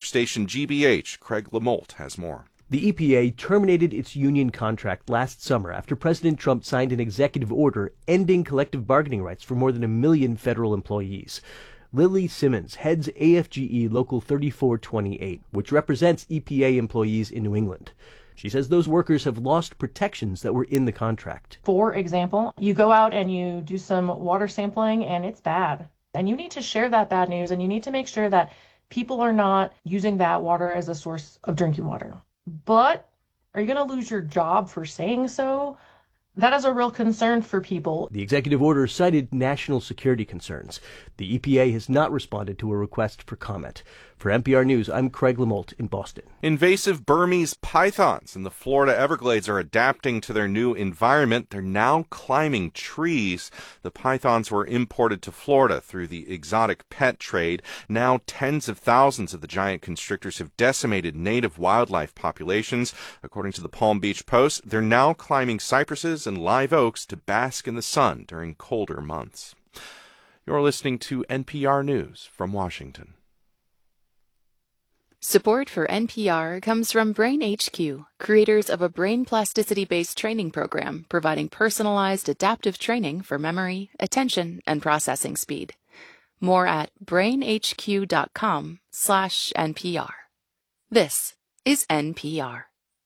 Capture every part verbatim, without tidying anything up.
station G B H. Craig Lamolt has more. The E P A terminated its union contract last summer after President Trump signed an executive order ending collective bargaining rights for more than a million federal employees. Lily Simmons heads A F G E Local thirty-four twenty-eight, which represents E P A employees in New England. She says those workers have lost protections that were in the contract. For example, you go out and you do some water sampling and it's bad. And you need to share that bad news, and you need to make sure that people are not using that water as a source of drinking water. But are you going to lose your job for saying so? That is a real concern for people. The executive order cited national security concerns. The E P A has not responded to a request for comment. For N P R News, I'm Craig Lamolt in Boston. Invasive Burmese pythons in the Florida Everglades are adapting to their new environment. They're now climbing trees. The pythons were imported to Florida through the exotic pet trade. Now tens of thousands of the giant constrictors have decimated native wildlife populations. According to the Palm Beach Post, they're now climbing cypresses and live oaks to bask in the sun during colder months. You're listening to N P R News from Washington. Support for N P R comes from Brain H Q, creators of a brain plasticity-based training program providing personalized adaptive training for memory, attention, and processing speed. More at brainhq.com slash NPR. This is N P R.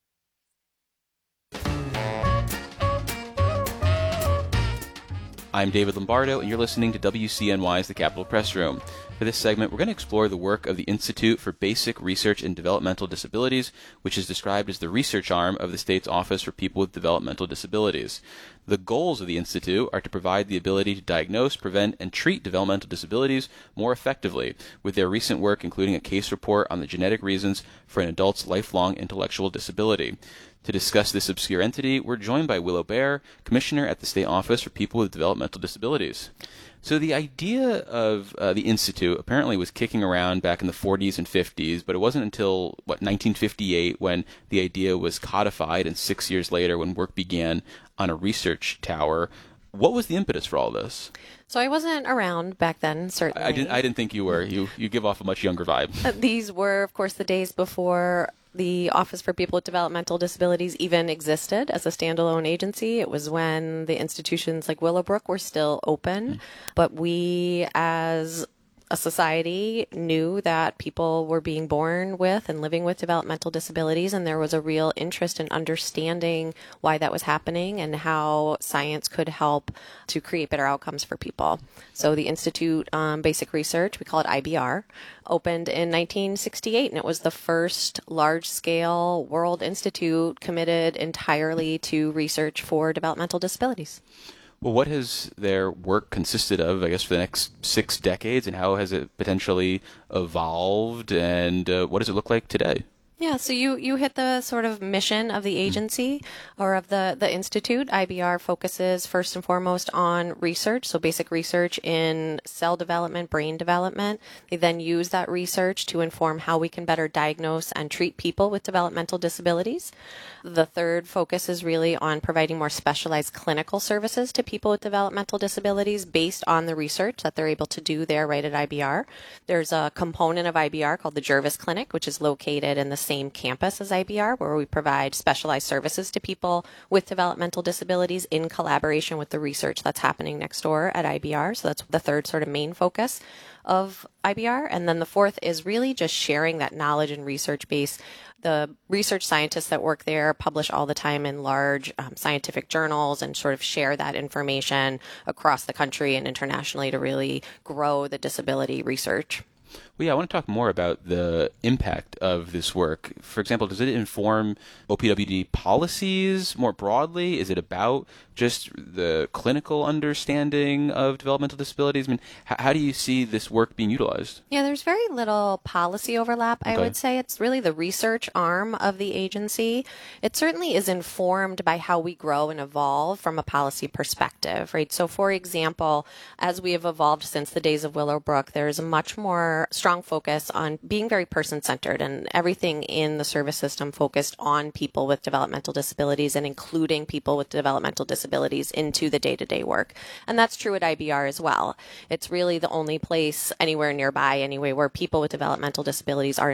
I'm David Lombardo, and you're listening to W C N Y's The Capitol Press Room. For this segment, we're going to explore the work of the Institute for Basic Research in Developmental Disabilities, which is described as the research arm of the state's Office for People with Developmental Disabilities. The goals of the Institute are to provide the ability to diagnose, prevent, and treat developmental disabilities more effectively, with their recent work including a case report on the genetic reasons for an adult's lifelong intellectual disability. To discuss this obscure entity, we're joined by Willow Baer, Commissioner at the State Office for People with Developmental Disabilities. So the idea of uh, the Institute apparently was kicking around back in the forties and fifties, but it wasn't until, what, nineteen fifty-eight when the idea was codified, and six years later when work began on a research tower. What was the impetus for all this? So I wasn't around back then, certainly. I didn't, I didn't think you were. You, you give off a much younger vibe. These were, of course, the days before the Office for People with Developmental Disabilities even existed as a standalone agency. It was when the institutions like Willowbrook were still open. Mm. But we, as a society, knew that people were being born with and living with developmental disabilities, and there was a real interest in understanding why that was happening and how science could help to create better outcomes for people. So the Institute um, Basic Research, we call it I B R, opened in nineteen sixty-eight, and it was the first large-scale world institute committed entirely to research for developmental disabilities. Well, what has their work consisted of, I guess, for the next six decades, and how has it potentially evolved, and uh, what does it look like today? Yeah, so you, you hit the sort of mission of the agency or of the, the institute. I B R focuses first and foremost on research, so basic research in cell development, brain development. They then use that research to inform how we can better diagnose and treat people with developmental disabilities. The third focus is really on providing more specialized clinical services to people with developmental disabilities based on the research that they're able to do there right at I B R. There's a component of I B R called the Jervis Clinic, which is located in the same campus as I B R, where we provide specialized services to people with developmental disabilities in collaboration with the research that's happening next door at I B R. So that's the third sort of main focus of I B R. And then the fourth is really just sharing that knowledge and research base. The research scientists that work there publish all the time in large um, scientific journals and sort of share that information across the country and internationally to really grow the disability research. Well, yeah, I want to talk more about the impact of this work. For example, does it inform O P W D policies more broadly? Is it about just the clinical understanding of developmental disabilities? I mean, h- how do you see this work being utilized? Yeah, there's very little policy overlap, I okay. would say. It's really the research arm of the agency. It certainly is informed by how we grow and evolve from a policy perspective, right? So, for example, as we have evolved since the days of Willowbrook, there's a much more strong focus on being very person-centered and everything in the service system focused on people with developmental disabilities and including people with developmental disabilities into the day-to-day work. And that's true at I B R as well. It's really the only place anywhere nearby, anyway, where people with developmental disabilities are involved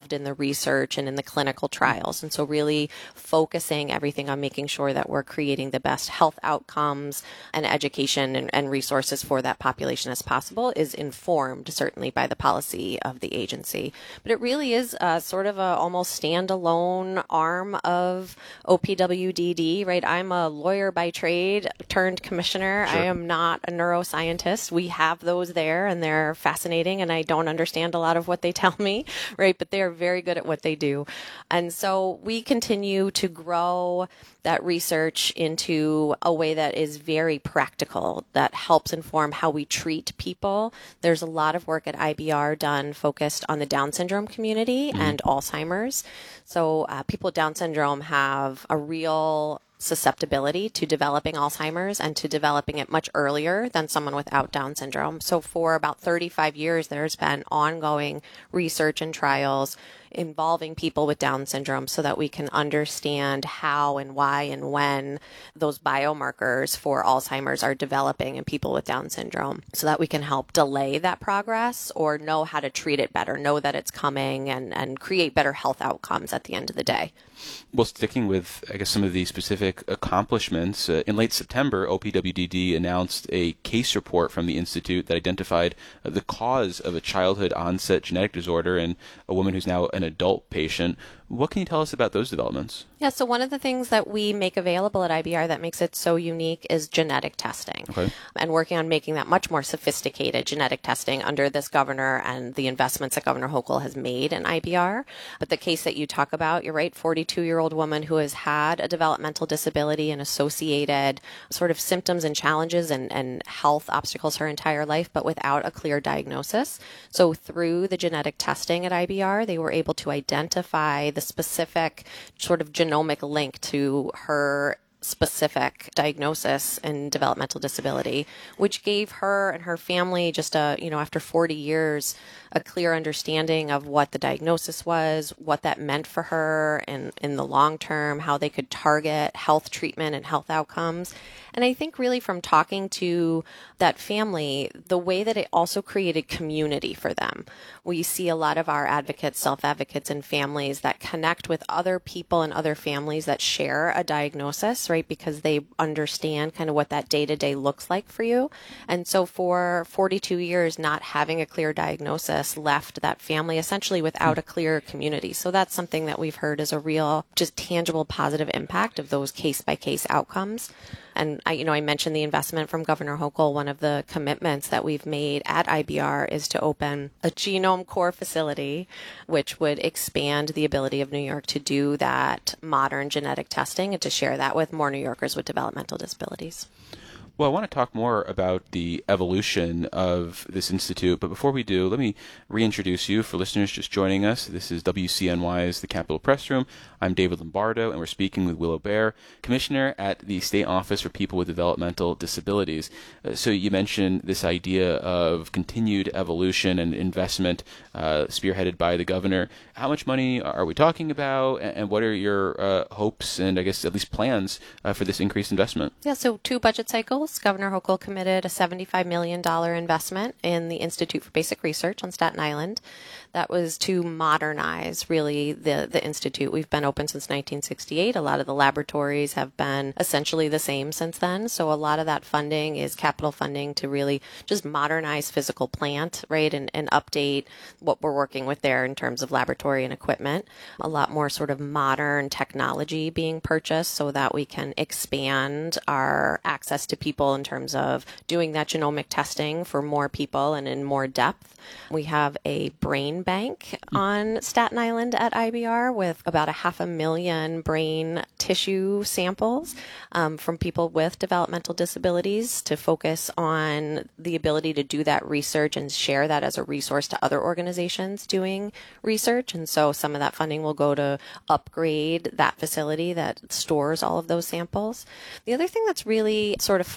involved in the research and in the clinical trials. And so really focusing everything on making sure that we're creating the best health outcomes and education and, and resources for that population as possible is informed certainly by the policy of the agency. But it really is a, sort of a almost standalone arm of O P W D D, right? I'm a lawyer by trade turned commissioner. Sure. I am not a neuroscientist. We have those there and they're fascinating and I don't understand a lot of what they tell me, right? But they are very good at what they do. And so we continue to grow that research into a way that is very practical, that helps inform how we treat people. There's a lot of work at I B R done focused on the Down syndrome community mm-hmm. and Alzheimer's. So uh, people with Down syndrome have a real susceptibility to developing Alzheimer's and to developing it much earlier than someone without Down syndrome. So for about thirty-five years, there's been ongoing research and trials involving people with Down syndrome so that we can understand how and why and when those biomarkers for Alzheimer's are developing in people with Down syndrome so that we can help delay that progress or know how to treat it better, know that it's coming and, and create better health outcomes at the end of the day. Well, sticking with, I guess, some of the specific accomplishments, uh, in late September, O P W D D announced a case report from the Institute that identified uh, the cause of a childhood onset genetic disorder in a woman who's now an adult patient. What can you tell us about those developments? Yeah, so one of the things that we make available at I B R that makes it so unique is genetic testing. Okay. And working on making that much more sophisticated genetic testing under this governor and the investments that Governor Hochul has made in I B R. But the case that you talk about, you're right, forty-two-year-old woman who has had a developmental disability and associated sort of symptoms and challenges and, and health obstacles her entire life, but without a clear diagnosis. So through the genetic testing at I B R, they were able to identify the specific sort of genomic link to her specific diagnosis and developmental disability, which gave her and her family just a, you know, after forty years, a clear understanding of what the diagnosis was, what that meant for her and in the long term, how they could target health treatment and health outcomes. And I think really from talking to that family, the way that it also created community for them. We see a lot of our advocates, self-advocates and families that connect with other people and other families that share a diagnosis, right? Because they understand kind of what that day-to-day looks like for you. And so for forty-two years, not having a clear diagnosis left that family essentially without a clear community. So that's something that we've heard is a real, just tangible positive impact of those case-by-case outcomes. And I, you know, I mentioned the investment from Governor Hochul. One of the commitments that we've made at I B R is to open a genome core facility, which would expand the ability of New York to do that modern genetic testing and to share that with more New Yorkers with developmental disabilities. Well, I want to talk more about the evolution of this institute, but before we do, let me reintroduce you for listeners just joining us. This is W C N Y's The Capitol Press Room. I'm David Lombardo, and we're speaking with Willow Baer, Commissioner at the State Office for People with Developmental Disabilities. Uh, so you mentioned this idea of continued evolution and investment uh, spearheaded by the governor. How much money are we talking about, and, and what are your uh, hopes and, I guess, at least plans uh, for this increased investment? Yeah, so two budget cycles. Governor Hochul committed a seventy-five million dollars investment in the Institute for Basic Research on Staten Island. That was to modernize, really, the, the institute. We've been open since nineteen sixty-eight. A lot of the laboratories have been essentially the same since then. So a lot of that funding is capital funding to really just modernize physical plant, right, and, and update what we're working with there in terms of laboratory and equipment. A lot more sort of modern technology being purchased so that we can expand our access to people in terms of doing that genomic testing for more people and in more depth. We have a brain bank on Staten Island at I B R with about a half a million brain tissue samples um, from people with developmental disabilities to focus on the ability to do that research and share that as a resource to other organizations doing research. And so some of that funding will go to upgrade that facility that stores all of those samples. The other thing that's really sort of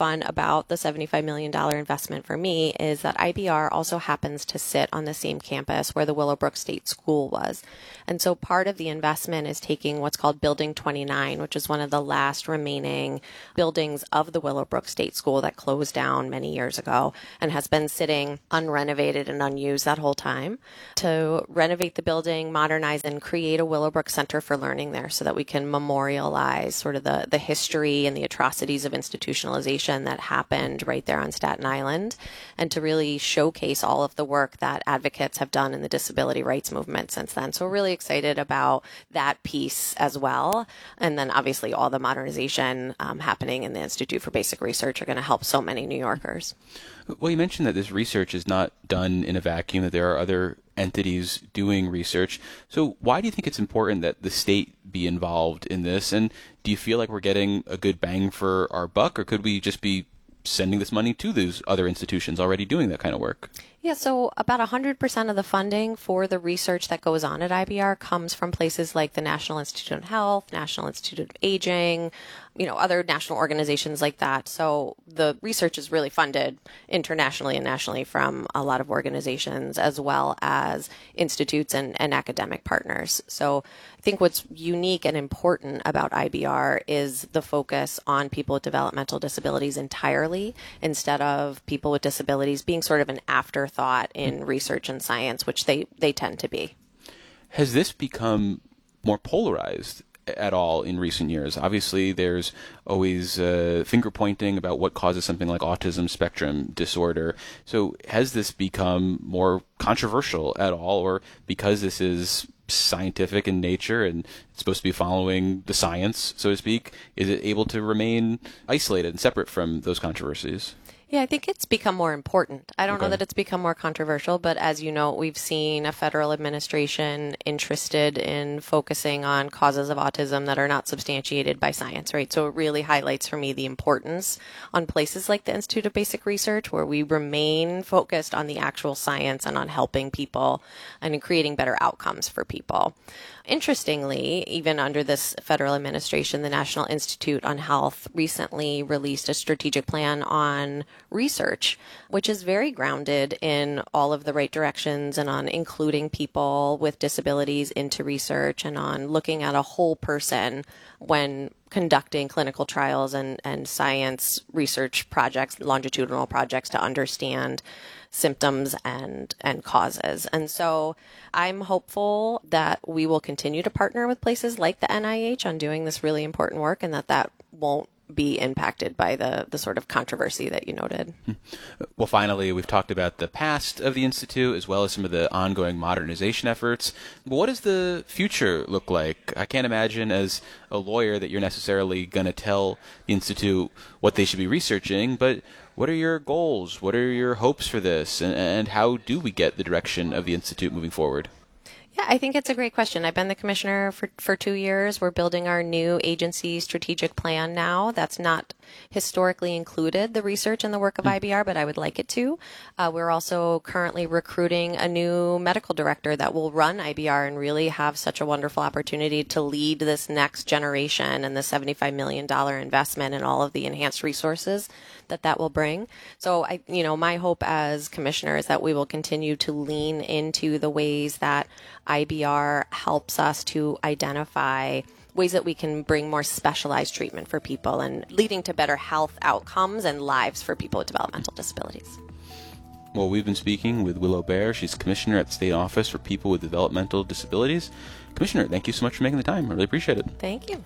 fun about the seventy-five million dollars investment for me is that I B R also happens to sit on the same campus where the Willowbrook State School was. And so part of the investment is taking what's called Building twenty-nine, which is one of the last remaining buildings of the Willowbrook State School that closed down many years ago and has been sitting unrenovated and unused that whole time, to renovate the building, modernize, and create a Willowbrook Center for Learning there so that we can memorialize sort of the, the history and the atrocities of institutionalization that happened right there on Staten Island, and to really showcase all of the work that advocates have done in the disability rights movement since then. So we're really excited about that piece as well. And then obviously all the modernization um, happening in the Institute for Basic Research are going to help so many New Yorkers. Well, you mentioned that this research is not done in a vacuum, that there are other entities doing research. So why do you think it's important that the state be involved in this? And do you feel like we're getting a good bang for our buck, or could we just be sending this money to those other institutions already doing that kind of work? Yeah, so about one hundred percent of the funding for the research that goes on at I B R comes from places like the National Institute of Health, National Institute of Aging, you know, other national organizations like that. So the research is really funded internationally and nationally from a lot of organizations as well as institutes and, and academic partners. So I think what's unique and important about I B R is the focus on people with developmental disabilities entirely, instead of people with disabilities being sort of an afterthought in research and science, which they, they tend to be. Has this become more polarized at all in recent years? Obviously, there's always uh, finger pointing about what causes something like autism spectrum disorder. So has this become more controversial at all, or because this is scientific in nature and it's supposed to be following the science, so to speak, is it able to remain isolated and separate from those controversies? Yeah, I think it's become more important. I don't Okay. know that it's become more controversial, but as you know, we've seen a federal administration interested in focusing on causes of autism that are not substantiated by science, right? So it really highlights for me the importance on places like the Institute of Basic Research, where we remain focused on the actual science and on helping people and in creating better outcomes for people. Interestingly, even under this federal administration, the National Institute on Health recently released a strategic plan on research, which is very grounded in all of the right directions and on including people with disabilities into research and on looking at a whole person when conducting clinical trials and, and science research projects, longitudinal projects, to understand symptoms and, and causes. And so I'm hopeful that we will continue to partner with places like the N I H on doing this really important work, and that that won't be impacted by the, the sort of controversy that you noted. Well, finally, we've talked about the past of the Institute as well as some of the ongoing modernization efforts. But what does the future look like? I can't imagine as a lawyer that you're necessarily going to tell the Institute what they should be researching, but what are your goals? What are your hopes for this? And, and how do we get the direction of the Institute moving forward? Yeah, I think it's a great question. I've been the commissioner for, for two years. We're building our new agency strategic plan now. That's not historically included the research and the work of I B R, but I would like it to. Uh, we're also currently recruiting a new medical director that will run I B R and really have such a wonderful opportunity to lead this next generation and the seventy-five million dollars investment and all of the enhanced resources that that will bring. So, I, you know, my hope as commissioner is that we will continue to lean into the ways that I B R helps us to identify ways that we can bring more specialized treatment for people and leading to better health outcomes and lives for people with developmental disabilities. Well, we've been speaking with Willow Baer. She's Commissioner at the State Office for People with Developmental Disabilities. Commissioner, thank you so much for making the time. I really appreciate it. Thank you.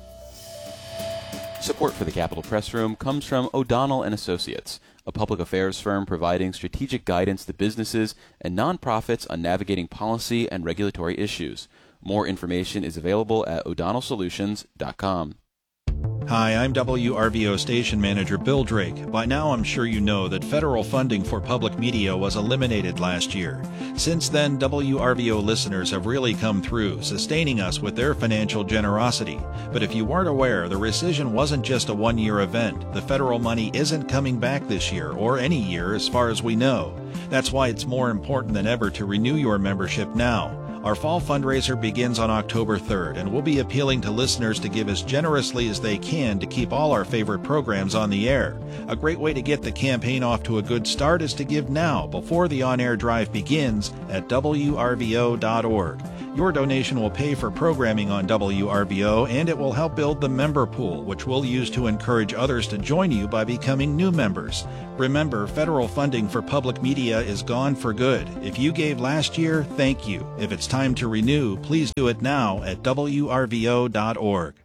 Support for the Capitol Press Room comes from O'Donnell and Associates, a public affairs firm providing strategic guidance to businesses and nonprofits on navigating policy and regulatory issues. More information is available at o'donnell solutions dot com. Hi, I'm W R V O Station Manager Bill Drake. By now I'm sure you know that federal funding for public media was eliminated last year. Since then, W R V O listeners have really come through, sustaining us with their financial generosity. But if you weren't aware, the rescission wasn't just a one-year event. The federal money isn't coming back this year, or any year as far as we know. That's why it's more important than ever to renew your membership now. Our fall fundraiser begins on October third, and we'll be appealing to listeners to give as generously as they can to keep all our favorite programs on the air. A great way to get the campaign off to a good start is to give now, before the on-air drive begins, at W R V O dot org. Your donation will pay for programming on W R V O, and it will help build the member pool, which we'll use to encourage others to join you by becoming new members. Remember, federal funding for public media is gone for good. If you gave last year, thank you. If it's time to renew, please do it now at W R V O dot org.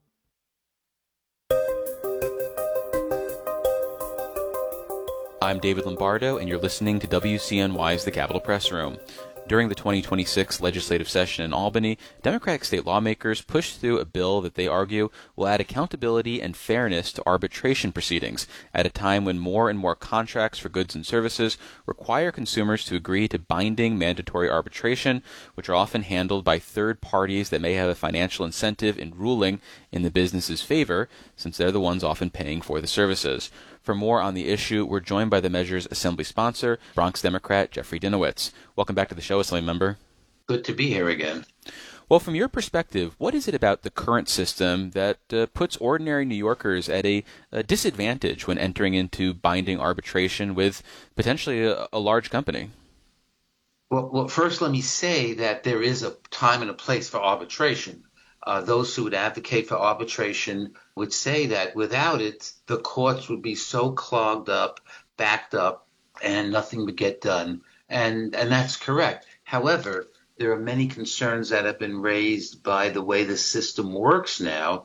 I'm David Lombardo, and you're listening to W C N Y's The Capitol Press Room. During the twenty twenty-six legislative session in Albany, Democratic state lawmakers pushed through a bill that they argue will add accountability and fairness to arbitration proceedings at a time when more and more contracts for goods and services require consumers to agree to binding mandatory arbitration, which are often handled by third parties that may have a financial incentive in ruling in the business's favor, since they're the ones often paying for the services. For more on the issue, we're joined by the measure's assembly sponsor, Bronx Democrat Jeffrey Dinowitz. Welcome back to the show, Assembly Member. Good to be here again. Well, from your perspective, what is it about the current system that uh, puts ordinary New Yorkers at a, a disadvantage when entering into binding arbitration with potentially a, a large company? Well, well, first let me say that there is a time and a place for arbitration. Uh, those who would advocate for arbitration would say that without it, the courts would be so clogged up, backed up, and nothing would get done. And and that's correct. However, there are many concerns that have been raised by the way the system works now,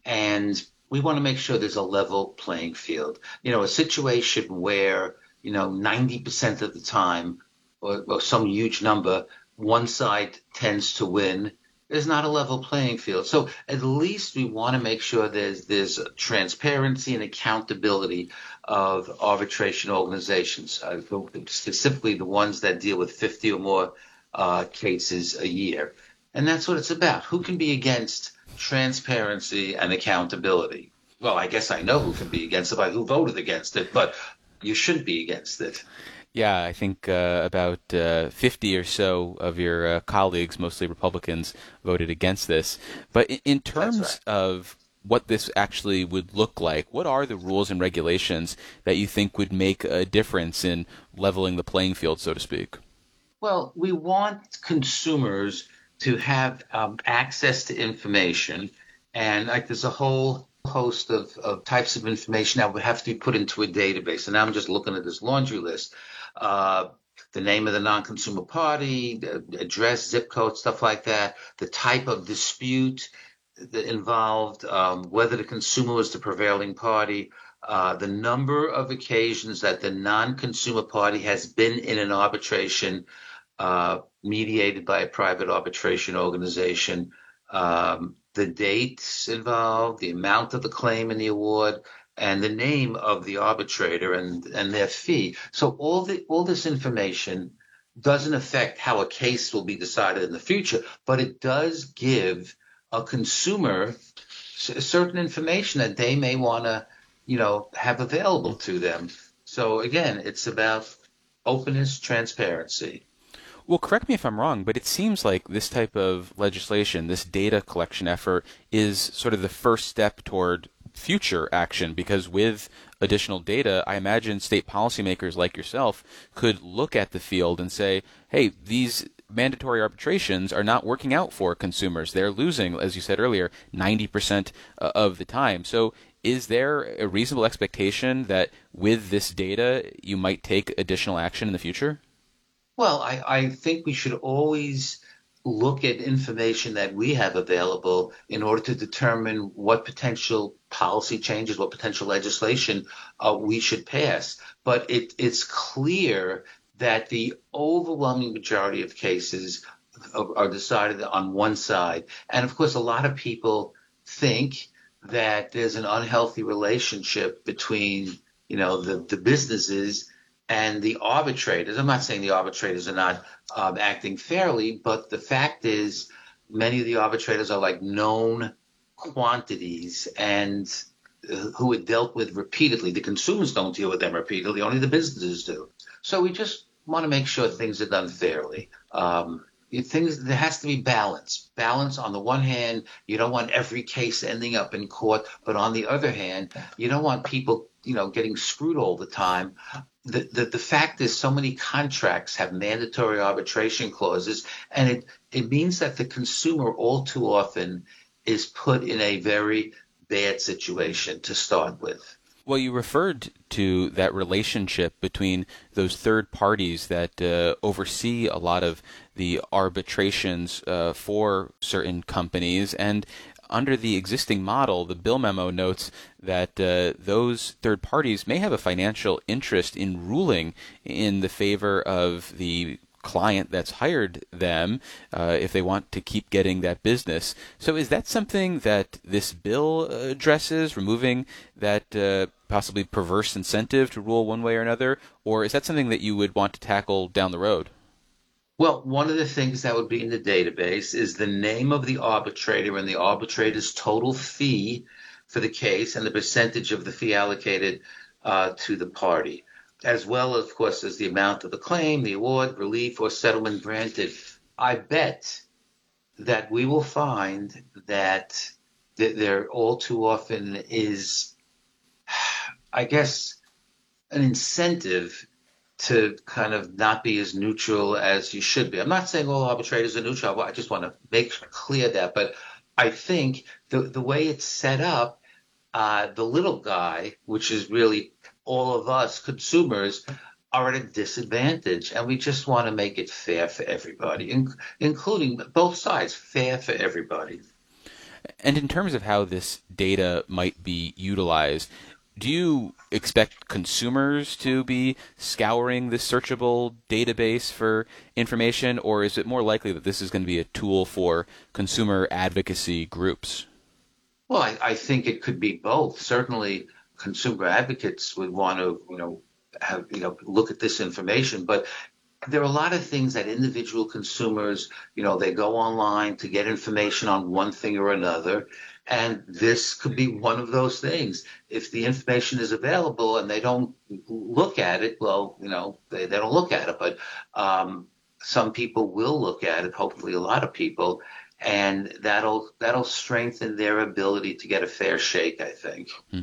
and we want to make sure there's a level playing field. You know, a situation where, you know, ninety percent of the time, or, or some huge number, one side tends to win. There's not a level playing field. So at least we want to make sure there's there's transparency and accountability of arbitration organizations, uh, specifically the ones that deal with fifty or more uh, cases a year. And that's what it's about. Who can be against transparency and accountability? Well, I guess I know who can be against it by who voted against it, but you shouldn't be against it. Yeah, I think uh, about uh, fifty or so of your uh, colleagues, mostly Republicans, voted against this. But in, in terms right. of what this actually would look like, what are the rules and regulations that you think would make a difference in leveling the playing field, so to speak? Well, we want consumers to have um, access to information, and like there's a whole host of, of types of information that would have to be put into a database. And now I'm just looking at this laundry list. Uh, the name of the non-consumer party, the address, zip code, stuff like that, the type of dispute that involved, um, whether the consumer was the prevailing party, uh, the number of occasions that the non-consumer party has been in an arbitration uh, mediated by a private arbitration organization, um, the dates involved, the amount of the claim and the award, and the name of the arbitrator and, and their fee. So all the all this information doesn't affect how a case will be decided in the future, but it does give a consumer certain information that they may want to, you know, have available to them. So again, it's about openness, transparency. Well, correct me if I'm wrong, but it seems like this type of legislation, this data collection effort, is sort of the first step toward future action, because with additional data, I imagine state policymakers like yourself could look at the field and say, hey, these mandatory arbitrations are not working out for consumers. They're losing, as you said earlier, ninety percent of the time. So is there a reasonable expectation that with this data, you might take additional action in the future? Well, I, I think we should always look at information that we have available in order to determine what potential policy changes, what potential legislation uh, we should pass. But it, it's clear that the overwhelming majority of cases are, are decided on one side. And of course, a lot of people think that there's an unhealthy relationship between, you know, the, the businesses and the arbitrators. I'm not saying the arbitrators are not um, acting fairly, but the fact is many of the arbitrators are like known quantities and uh, who are dealt with repeatedly. The consumers don't deal with them repeatedly, only the businesses do. So we just want to make sure things are done fairly. Um, you, things there has to be balance. Balance on the one hand, you don't want every case ending up in court, but on the other hand, you don't want people, you know, getting screwed all the time. The, the the fact is, so many contracts have mandatory arbitration clauses, and it it means that the consumer all too often is put in a very bad situation to start with. Well, you referred to that relationship between those third parties that uh, oversee a lot of the arbitrations uh, for certain companies, and under the existing model, the bill memo notes that uh, those third parties may have a financial interest in ruling in the favor of the client that's hired them uh, if they want to keep getting that business. So is that something that this bill addresses, removing that uh, possibly perverse incentive to rule one way or another, or is that something that you would want to tackle down the road? Well, one of the things that would be in the database is the name of the arbitrator and the arbitrator's total fee for the case and the percentage of the fee allocated uh, to the party, as well, of course, as the amount of the claim, the award, relief, or settlement granted. I bet that we will find that th- there all too often is, I guess, an incentive to kind of not be as neutral as you should be. I'm not saying all arbitrators are neutral. I just want to make clear that. But I think the the way it's set up, uh, the little guy, which is really all of us consumers, are at a disadvantage. And we just want to make it fair for everybody, in, including both sides, fair for everybody. And in terms of how this data might be utilized, do you expect consumers to be scouring this searchable database for information, or is it more likely that this is going to be a tool for consumer advocacy groups? Well, I, I think it could be both. Certainly, consumer advocates would want to, you know, have you know look at this information, but there are a lot of things that individual consumers, you know, they go online to get information on one thing or another. And this could be one of those things. If the information is available and they don't look at it, well, you know, they, they don't look at it. But um, some people will look at it, hopefully a lot of people, and that'll that'll strengthen their ability to get a fair shake, I think. Hmm.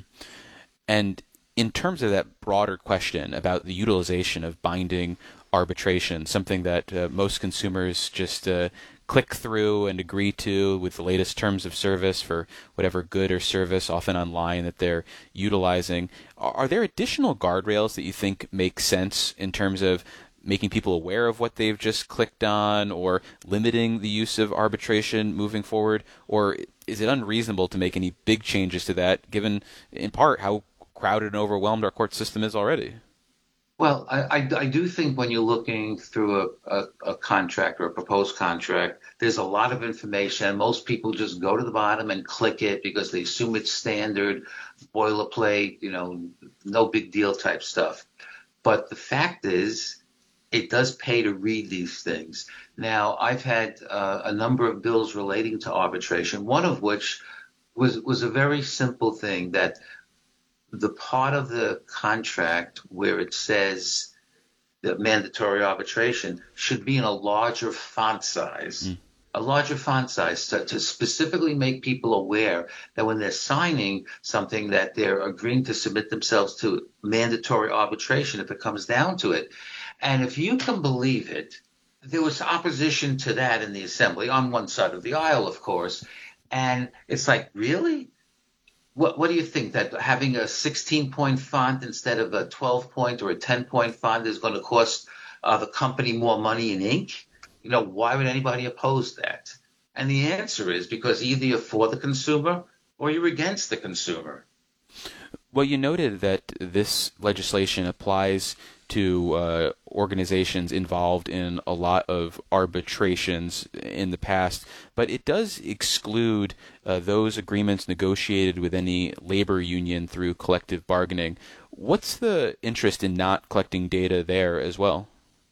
And in terms of that broader question about the utilization of binding arbitration, something that uh, most consumers just uh, click through and agree to with the latest terms of service for whatever good or service, often online, that they're utilizing. Are there additional guardrails that you think make sense in terms of making people aware of what they've just clicked on, or limiting the use of arbitration moving forward? Or is it unreasonable to make any big changes to that, given in part how crowded and overwhelmed our court system is already? Well, I, I, I do think when you're looking through a, a, a contract or a proposed contract, there's a lot of information. Most people just go to the bottom and click it because they assume it's standard, boilerplate, you know, no big deal type stuff. But the fact is, it does pay to read these things. Now, I've had uh, a number of bills relating to arbitration, one of which was was a very simple thing, that the part of the contract where it says that mandatory arbitration should be in a larger font size, mm. a larger font size to, to specifically make people aware that when they're signing something that they're agreeing to submit themselves to mandatory arbitration if it comes down to it. And if you can believe it, there was opposition to that in the assembly on one side of the aisle, of course. And it's like, really? What, what do you think, that having a sixteen-point font instead of a twelve-point or a ten-point font is going to cost uh, the company more money in ink? You know, why would anybody oppose that? And the answer is because either you're for the consumer or you're against the consumer. Well, you noted that this legislation applies to uh, organizations involved in a lot of arbitrations in the past, but it does exclude uh, those agreements negotiated with any labor union through collective bargaining. What's the interest in not collecting data there as well?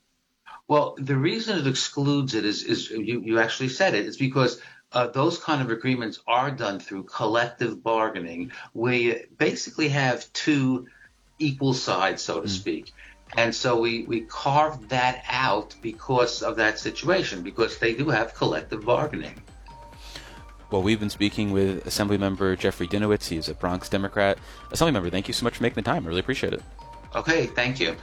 Well, the reason it excludes it is, is you, you actually said it, it's because Uh, those kind of agreements are done through collective bargaining, where you basically have two equal sides, so to mm. speak. And so we, we carved that out because of that situation, because they do have collective bargaining. Well, we've been speaking with Assemblymember Jeffrey Dinowitz. He's a Bronx Democrat. Assemblymember, thank you so much for making the time. I really appreciate it. Okay, thank you.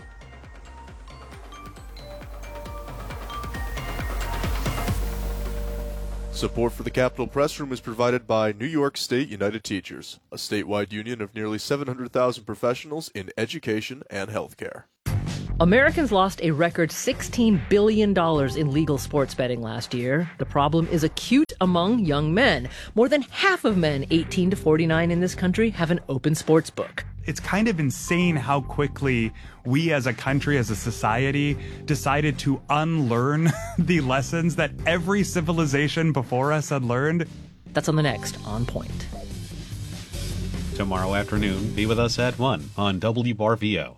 Support for the Capitol Press Room is provided by New York State United Teachers, a statewide union of nearly seven hundred thousand professionals in education and healthcare. Americans lost a record sixteen billion dollars in legal sports betting last year. The problem is acute among young men. More than half of men eighteen to forty-nine in this country have an open sports book. It's kind of insane how quickly we as a country, as a society, decided to unlearn the lessons that every civilization before us had learned. That's on the next On Point. Tomorrow afternoon, be with us at one on W R V O.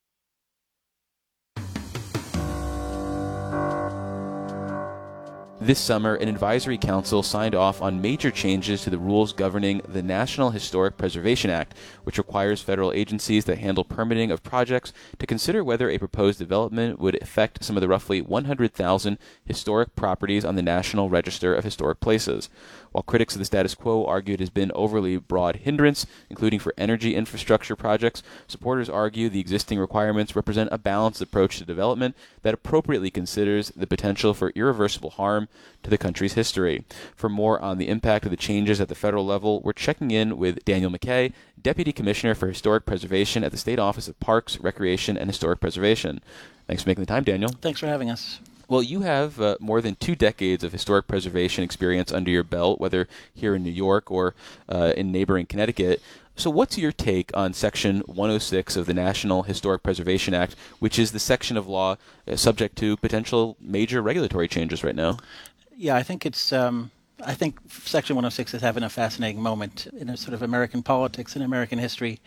This summer, an advisory council signed off on major changes to the rules governing the National Historic Preservation Act, which requires federal agencies that handle permitting of projects to consider whether a proposed development would affect some of the roughly one hundred thousand historic properties on the National Register of Historic Places. While critics of the status quo argue it has been overly broad hindrance, including for energy infrastructure projects, supporters argue the existing requirements represent a balanced approach to development that appropriately considers the potential for irreversible harm to the country's history. For more on the impact of the changes at the federal level, we're checking in with Daniel McKay, Deputy Commissioner for Historic Preservation at the State Office of Parks, Recreation, and Historic Preservation. Thanks for making the time, Daniel. Thanks for having us. Well, you have uh, more than two decades of historic preservation experience under your belt, whether here in New York or uh, in neighboring Connecticut. So what's your take on Section one oh six of the National Historic Preservation Act, which is the section of law uh, subject to potential major regulatory changes right now? Yeah, I think it's... Um I think Section one oh six is having a fascinating moment in a sort of American politics and American history.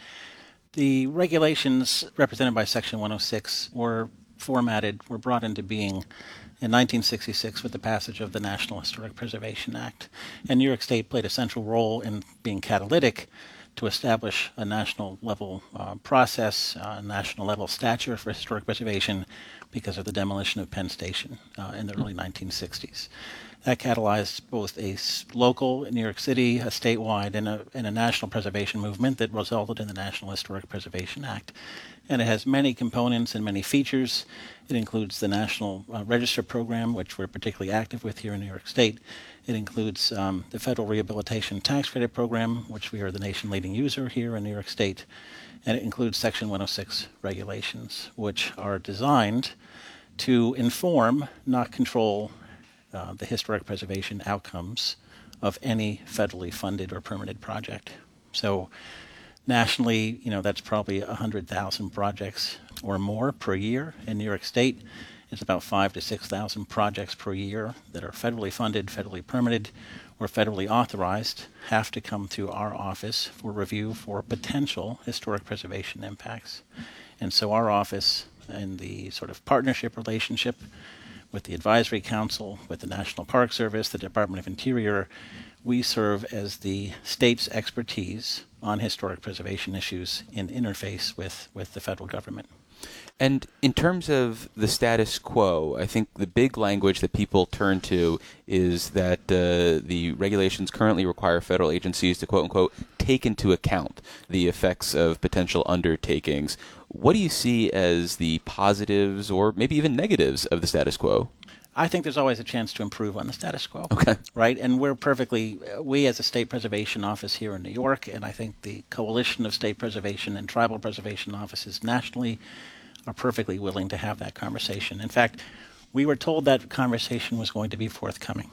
The regulations represented by Section one oh six were formatted, were brought into being in nineteen sixty-six with the passage of the National Historic Preservation Act. And New York State played a central role in being catalytic to establish a national level uh, process, a uh, national level stature for historic preservation because of the demolition of Penn Station uh, in the early nineteen sixties. That catalyzed both a local in New York City, a statewide, and a, and a national preservation movement that resulted in the National Historic Preservation Act. And it has many components and many features. It includes the National uh, Register Program, which we're particularly active with here in New York State. It includes um, the Federal Rehabilitation Tax Credit Program, which we are the nation-leading user here in New York State. And it includes Section one oh six regulations, which are designed to inform, not control, Uh, the historic preservation outcomes of any federally funded or permitted project. So nationally, you know, that's probably one hundred thousand projects or more per year. In New York State, it's about five to six thousand projects per year that are federally funded, federally permitted, or federally authorized, have to come through our office for review for potential historic preservation impacts. And so our office, in the sort of partnership relationship with the Advisory Council, with the National Park Service, the Department of Interior, we serve as the state's expertise on historic preservation issues in interface with, with the federal government. And in terms of the status quo, I think the big language that people turn to is that uh, the regulations currently require federal agencies to, quote unquote, take into account the effects of potential undertakings. What do you see as the positives or maybe even negatives of the status quo? I think there's always a chance to improve on the status quo. Okay. Right? And we're perfectly, we as a state preservation office here in New York, and I think the coalition of state preservation and tribal preservation offices nationally are perfectly willing to have that conversation. In fact, we were told that conversation was going to be forthcoming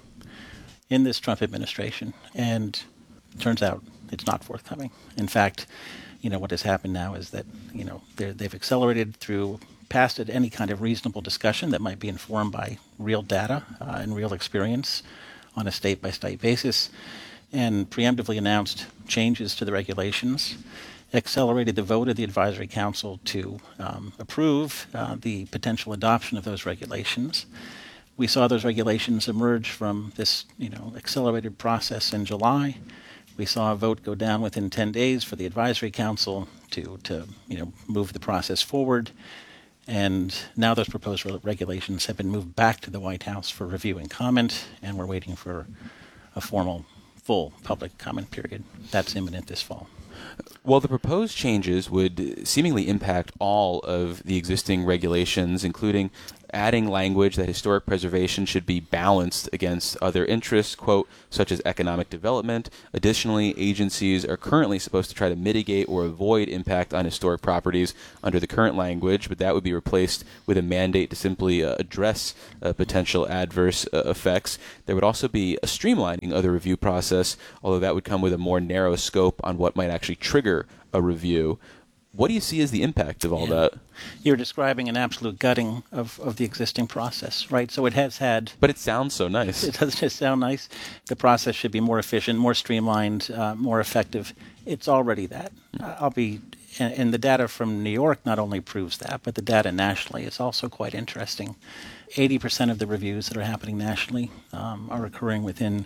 in this Trump administration, and it turns out it's not forthcoming. In fact, you know, what has happened now is that, you know, they've accelerated through past any kind of reasonable discussion that might be informed by real data uh, and real experience on a state-by-state basis, and preemptively announced changes to the regulations, accelerated the vote of the Advisory Council to um, approve uh, the potential adoption of those regulations. We saw those regulations emerge from this, you know, accelerated process in July. We saw a vote go down within ten days for the Advisory Council to, to you know, move the process forward. And now those proposed regulations have been moved back to the White House for review and comment, and we're waiting for a formal, full public comment period. That's imminent this fall. Well, the proposed changes would seemingly impact all of the existing regulations, including adding language that historic preservation should be balanced against other interests, quote, such as economic development. Additionally, agencies are currently supposed to try to mitigate or avoid impact on historic properties under the current language, but that would be replaced with a mandate to simply uh, address uh, potential adverse uh, effects. There would also be a streamlining of the review process, although that would come with a more narrow scope on what might actually trigger a review. What do you see as the impact of all yeah. that? You're describing an absolute gutting of, of the existing process, right? So it has had... But it sounds so nice. It doesn't just sound nice. The process should be more efficient, more streamlined, uh, more effective. It's already that. Mm-hmm. I'll be... And, and the data from New York not only proves that, but the data nationally is also quite interesting. eighty percent of the reviews that are happening nationally um, are occurring within,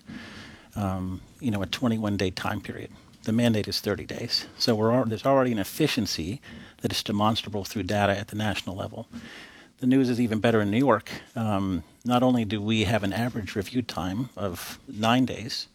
um, you know, a twenty-one day time period. The mandate is thirty days. So we're, there's already an efficiency that is demonstrable through data at the national level. The news is even better in New York. Um, not only do we have an average review time of nine days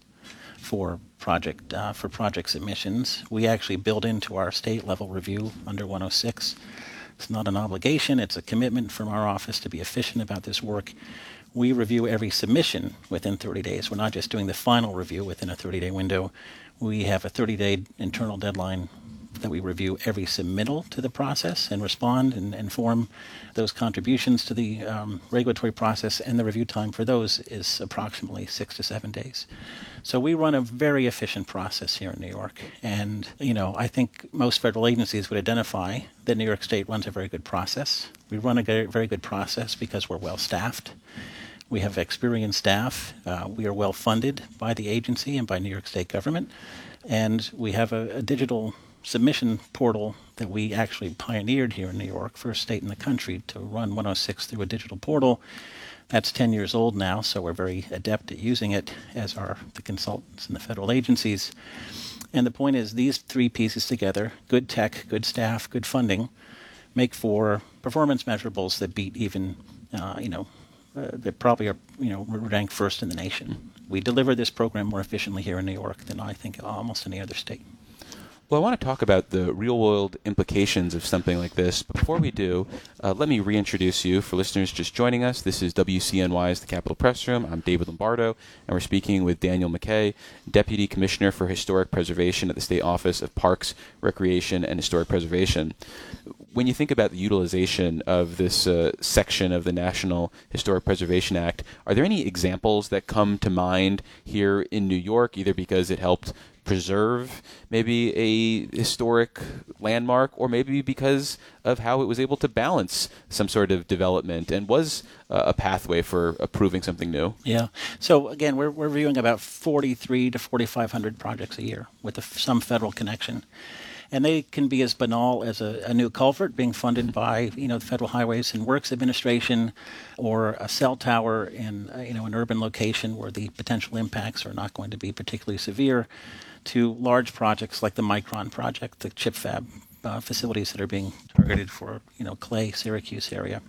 for project uh, for project submissions, we actually build into our state level review under one oh six. It's not an obligation, it's a commitment from our office to be efficient about this work. We review every submission within thirty days. We're not just doing the final review within a thirty day window. We have a thirty day internal deadline that we review every submittal to the process and respond and inform those contributions to the um, regulatory process, and the review time for those is approximately six to seven days. So we run a very efficient process here in New York, and you know I think most federal agencies would identify that New York State runs a very good process. We run a very good process because we're well staffed. We have experienced staff. Uh, we are well funded by the agency and by New York State government. And we have a, a digital submission portal that we actually pioneered here in New York, first state in the country to run one oh six through a digital portal. That's ten years old now, so we're very adept at using it, as are the consultants and the federal agencies. And the point is, these three pieces together, good tech, good staff, good funding, make for performance measurables that beat even, uh, you know, Uh, that probably are, you know, ranked first in the nation. We deliver this program more efficiently here in New York than I think almost any other state. Well, I want to talk about the real-world implications of something like this. But before we do, uh, let me reintroduce you. For listeners just joining us, this is W C N Y's The Capitol Press Room. I'm David Lombardo, and we're speaking with Daniel McKay, Deputy Commissioner for Historic Preservation at the State Office of Parks, Recreation, and Historic Preservation. When you think about the utilization of this uh, section of the National Historic Preservation Act, are there any examples that come to mind here in New York, either because it helped preserve maybe a historic landmark, or maybe because of how it was able to balance some sort of development and was uh, a pathway for approving something new? Yeah. So again, we're we're reviewing about forty-three to forty-five hundred projects a year with a, some federal connection. And they can be as banal as a, a new culvert being funded by, you know, the Federal Highways and Works Administration, or a cell tower in, uh, you know, an urban location where the potential impacts are not going to be particularly severe, to large projects like the Micron project, the chip fab uh, facilities that are being targeted for, you know, Clay, Syracuse area.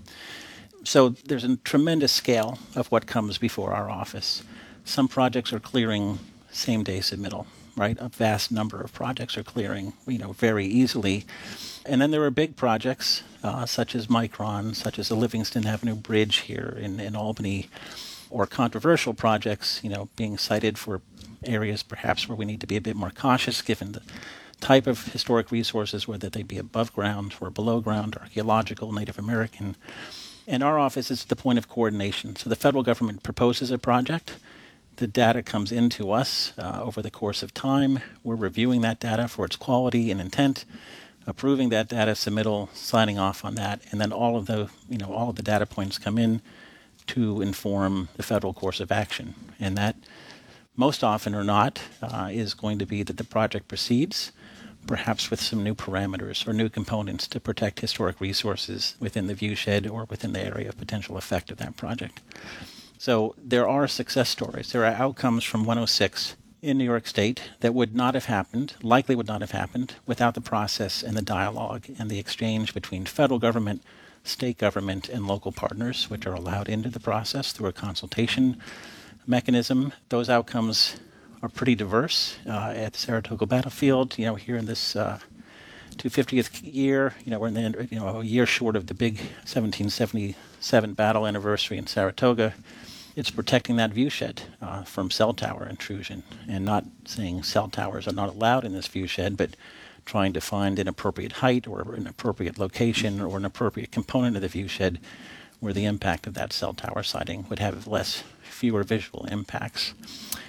So there's a tremendous scale of what comes before our office. Some projects are clearing same-day submittal. Right, a vast number of projects are clearing, you know, very easily. And then there are big projects, uh, such as Micron, such as the Livingston Avenue Bridge here in, in Albany, or controversial projects, you know, being cited for areas perhaps where we need to be a bit more cautious given the type of historic resources, whether they be above ground or below ground, archaeological, Native American. And our office is the point of coordination. So the federal government proposes a project. The data comes into us uh, over the course of time. We're reviewing that data for its quality and intent, approving that data submittal, signing off on that, and then all of the, you know, all of the data points come in to inform the federal course of action. And that, most often or not, uh, is going to be that the project proceeds, perhaps with some new parameters or new components to protect historic resources within the viewshed or within the area of potential effect of that project. So there are success stories. There are outcomes from one oh six in New York State that would not have happened, likely would not have happened, without the process and the dialogue and the exchange between federal government, state government and local partners, which are allowed into the process through a consultation mechanism. Those outcomes are pretty diverse. Uh, at the Saratoga battlefield, you know, here in this uh, two hundred fiftieth year, you know, we're in the, you know, a year short of the big seventeen seventy-seven battle anniversary in Saratoga. It's protecting that viewshed uh, from cell tower intrusion, and not saying cell towers are not allowed in this viewshed, but trying to find an appropriate height or an appropriate location or an appropriate component of the viewshed where the impact of that cell tower sighting would have less, fewer visual impacts.